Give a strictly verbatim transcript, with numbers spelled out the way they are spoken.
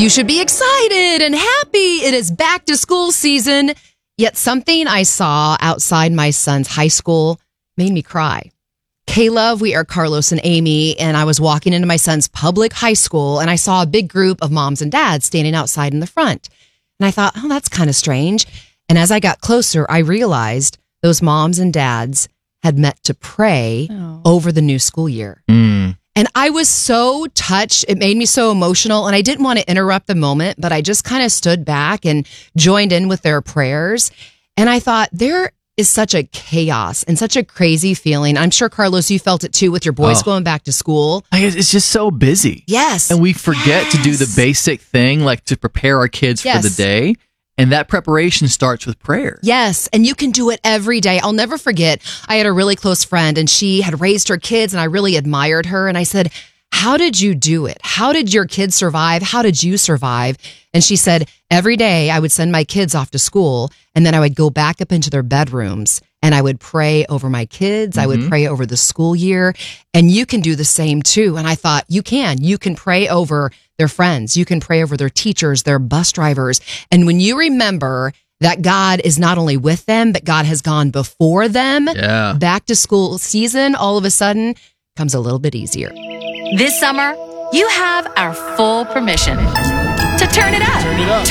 You should be excited and happy. It is back to school season. Yet something I saw outside my son's high school made me cry. Kayla, we are Carlos and Amy, and I was walking into my son's public high school, and I saw a big group of moms and dads standing outside in the front. And I thought, oh, that's kind of strange. And as I got closer, I realized those moms and dads had met to pray oh. over the new school year. Mm. And I was so touched. It made me so emotional. And I didn't want to interrupt the moment, but I just kind of stood back and joined in with their prayers. And I thought, there is such a chaos and such a crazy feeling. I'm sure, Carlos, you felt it too with your boys oh. going back to school. I guess it's just so busy. Yes. And we forget yes. to do the basic thing, like to prepare our kids yes. for the day. And that preparation starts with prayer. Yes. And you can do it every day. I'll never forget. I had a really close friend and she had raised her kids and I really admired her. And I said, how did you do it? How did your kids survive? How did you survive? And she said, every day I would send my kids off to school and then I would go back up into their bedrooms and I would pray over my kids. Mm-hmm. I would pray over the school year. And you can do the same too. And I thought, you can. You can pray over their friends. You can pray over their teachers, their bus drivers. And when you remember that God is not only with them, but God has gone before them, yeah. back to school season, all of a sudden comes a little bit easier. This summer, you have our full permission to turn it up. Turn it up.